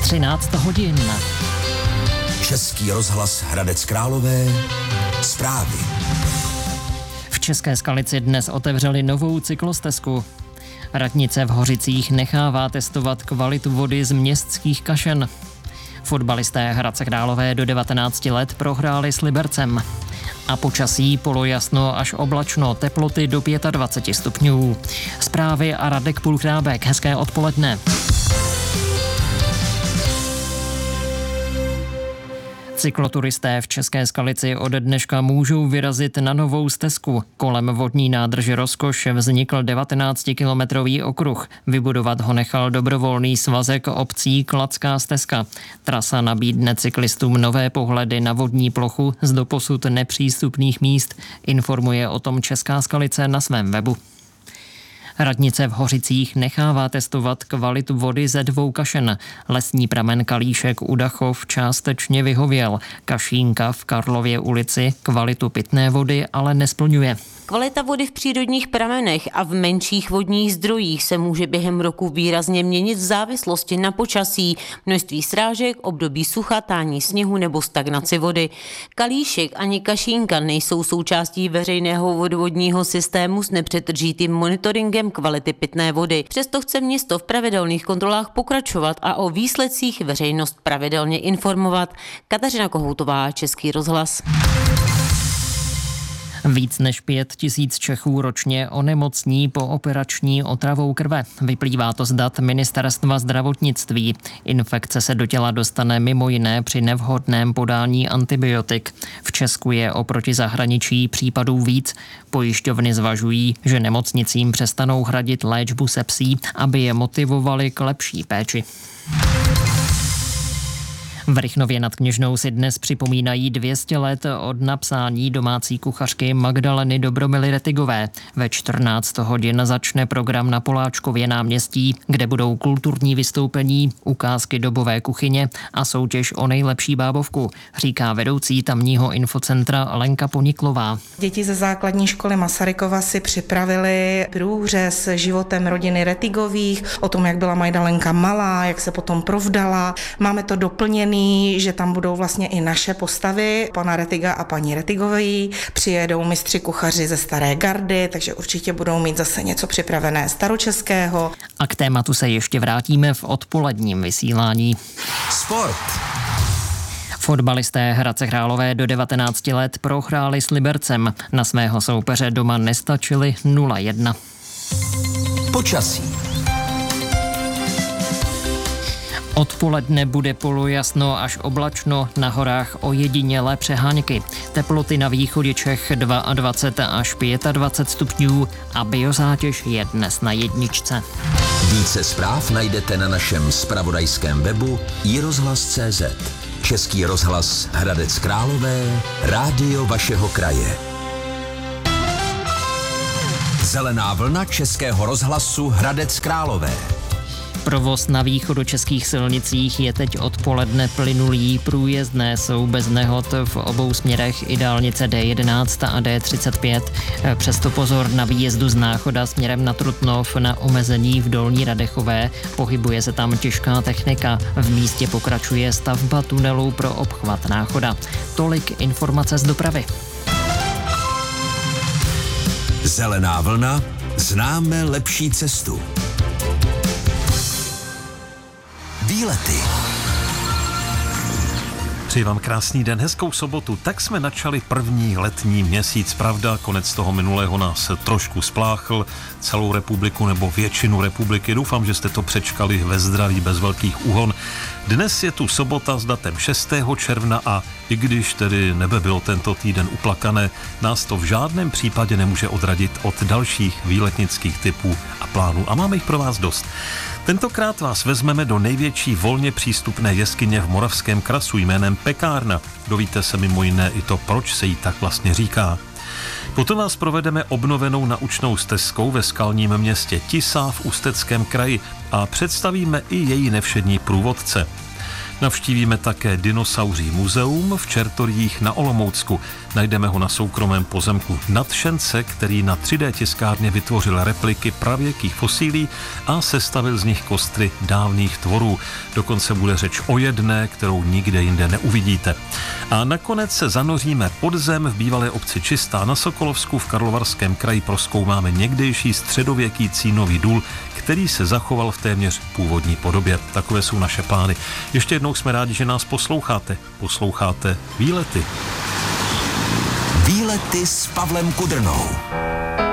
13 hodin. Český rozhlas Hradec Králové. Zprávy. V České Skalici dnes otevřeli novou cyklostezku. Radnice v Hořicích nechává testovat kvalitu vody z městských kašen. Fotbalisté Hradce Králové do 19 let prohráli s Libercem. A počasí polojasno až oblačno, teploty do 25 stupňů. Zprávy a Radek Pulchrábek. Hezké odpoledne. Cykloturisté v České Skalici od dneška můžou vyrazit na novou stezku. Kolem vodní nádrže Rozkoš vznikl 19-kilometrový okruh. Vybudovat ho nechal dobrovolný svazek obcí Kladská stezka. Trasa nabídne cyklistům nové pohledy na vodní plochu z doposud nepřístupných míst. Informuje o tom Česká Skalice na svém webu. Radnice v Hořicích nechává testovat kvalitu vody ze 2 kašen. Lesní pramen Kalíšek u Dachov částečně vyhověl. Kašínka v Karlově ulici kvalitu pitné vody ale nesplňuje. Kvalita vody v přírodních pramenech a v menších vodních zdrojích se může během roku výrazně měnit v závislosti na počasí, množství srážek, období sucha, tání sněhu nebo stagnaci vody. Kalíšek ani Kašínka nejsou součástí veřejného vodovodního systému s nepřetržitým monitoringem kvality pitné vody. Přesto chce město v pravidelných kontrolách pokračovat a o výsledcích veřejnost pravidelně informovat. Kateřina Kohoutová, Český rozhlas. Víc než 5 000 Čechů ročně onemocní po operační otravou krve. Vyplývá to z dat Ministerstva zdravotnictví. Infekce se do těla dostane mimo jiné při nevhodném podání antibiotik. V Česku je oproti zahraničí případů víc. Pojišťovny zvažují, že nemocnicím přestanou hradit léčbu sepsí, aby je motivovali k lepší péči. V Rychnově nad Kněžnou si dnes připomínají 200 let od napsání domácí kuchařky Magdaleny Dobromily Retigové. Ve 14 hodin začne program na Poláčkově náměstí, kde budou kulturní vystoupení, ukázky dobové kuchyně a soutěž o nejlepší bábovku, říká vedoucí tamního infocentra Lenka Poniklová. Děti ze základní školy Masarykova si připravili průřez životem rodiny Retigových, o tom, jak byla Magdalenka malá, jak se potom provdala. Máme to doplněné, že tam budou vlastně i naše postavy, pana Retiga a paní Retigový. Přijedou mistři kuchaři ze Staré gardy, takže určitě budou mít zase něco připravené staročeského. A k tématu se ještě vrátíme v odpoledním vysílání. Sport. Fotbalisté Hradce Králové do 19 let prohráli s Libercem. Na svého soupeře doma nestačili 0-1. Počasí. Odpoledne bude polojasno až oblačno, na horách ojedinělé přehánky. Teploty na východě Čech 22 až 25 stupňů a biozátěž je dnes na 1. Více zpráv najdete na našem zpravodajském webu iRozhlas.cz. Český rozhlas Hradec Králové, rádio vašeho kraje. Zelená vlna Českého rozhlasu Hradec Králové. Provoz na východočeských silnicích je teď odpoledne plynulý, průjezdné jsou bez nehod v obou směrech i dálnice D11 a D35. Přesto pozor na výjezdu z Náchoda směrem na Trutnov na omezení v Dolní Radechové. Pohybuje se tam těžká technika. V místě pokračuje stavba tunelu pro obchvat Náchoda. Tolik informace z dopravy. Zelená vlna, známe lepší cestu. Výlety. Přeji vám krásný den, hezkou sobotu. Tak jsme načali první letní měsíc. Pravda, konec toho minulého nás trošku spláchl, celou republiku nebo většinu republiky. Doufám, že jste to přečkali ve zdraví, bez velkých úhon. Dnes je tu sobota s datem 6. června a i když tedy nebe bylo tento týden uplakané, nás to v žádném případě nemůže odradit od dalších výletnických typů a plánů. A máme jich pro vás dost. Tentokrát vás vezmeme do největší volně přístupné jeskyně v Moravském Krasu jménem Pekárna. Dovíte se mimo jiné i to, proč se jí tak vlastně říká. Potom vás provedeme obnovenou naučnou stezkou ve skalním městě Tisá v Ústeckém kraji a představíme i její nevšední průvodce. Navštívíme také dinosauří muzeum v Čertoriích na Olomoucku. Najdeme ho na soukromém pozemku nadšence, který na 3D tiskárně vytvořil repliky pravěkých fosílí a sestavil z nich kostry dávných tvorů. Dokonce bude řeč o jedné, kterou nikde jinde neuvidíte. A nakonec se zanoříme pod zem v bývalé obci Čistá na Sokolovsku v Karlovarském kraji. Prozkoumáme někdejší středověký cínový důl, který se zachoval v téměř původní podobě. Takové jsou naše plány. Ještě jednou jsme rádi, že nás posloucháte. Posloucháte Výlety. Výlety s Pavlem Kudrnou.